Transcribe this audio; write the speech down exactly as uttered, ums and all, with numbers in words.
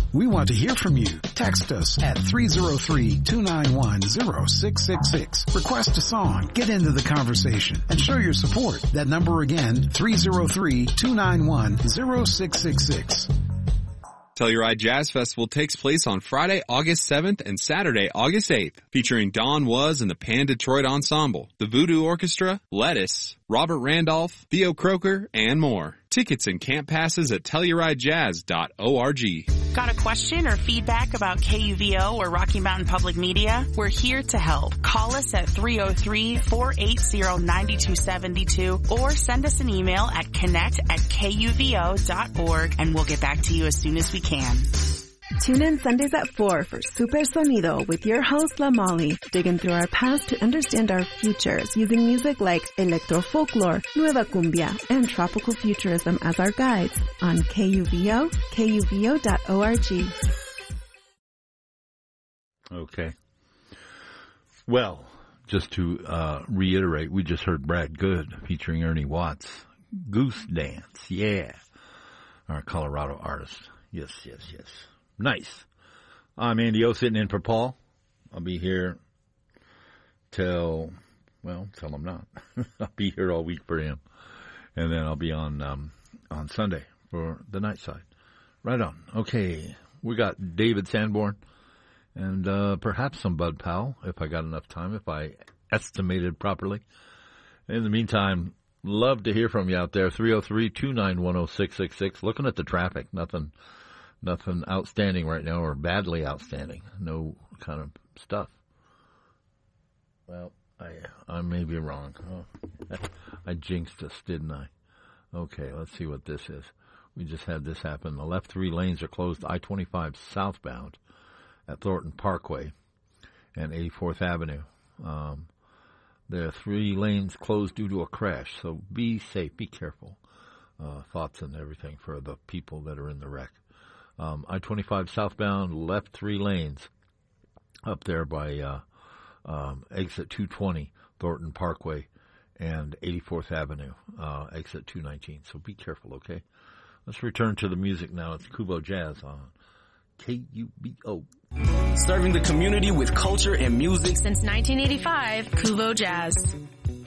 We want to hear from you. Text us at three oh three, two nine one, oh six six six. Request a song, get into the conversation, and show your support. That number again, three oh three, two nine one, oh six six six. Telluride Jazz Festival takes place on Friday, August seventh and Saturday, August eighth, featuring Don Was and the Pan Detroit Ensemble, the Voodoo Orchestra, Lettuce, Robert Randolph, Theo Croker, and more. Tickets and camp passes at telluride jazz dot org. Got a question or feedback about K U V O or Rocky Mountain Public Media? We're here to help. Call us at three oh three, four eight zero, nine two seven two or send us an email at connect at K U V O dot org and we'll get back to you as soon as we can. Tune in Sundays at four for Super Sonido with your host, La Molly, digging through our past to understand our futures using music like electro folklore, nueva cumbia, and tropical futurism as our guides on K U V O, K U V O dot org. Okay. Well, just to uh, reiterate, we just heard Brad Good featuring Ernie Watts. Goose Dance, yeah. Our Colorado artist. Yes, yes, yes. Nice. I'm Andy O, sitting in for Paul. I'll be here till, well, till I'm not. I'll be here all week for him. And then I'll be on um, on Sunday for the night side. Right on. Okay. We got David Sanborn and uh, perhaps some Bud Powell, if I got enough time, if I estimated properly. In the meantime, love to hear from you out there. three oh three, two nine one, oh six six six. Looking at the traffic, nothing... Nothing outstanding right now, or badly outstanding. No kind of stuff. Well, I I may be wrong. Oh, I jinxed us, didn't I? Okay, let's see what this is. We just had this happen. The left three lanes are closed. I twenty-five southbound at Thornton Parkway and eighty-fourth Avenue. Um, there are three lanes closed due to a crash, so be safe, be careful. Uh, thoughts and everything for the people that are in the wreck. Um, I twenty-five southbound, left three lanes up there by uh, um, exit two twenty, Thornton Parkway, and eighty-fourth Avenue, uh, exit two nineteen. So be careful, okay? Let's return to the music now. It's Kubo Jazz on K U B O. Serving the community with culture and music since nineteen eighty-five, Kubo Jazz.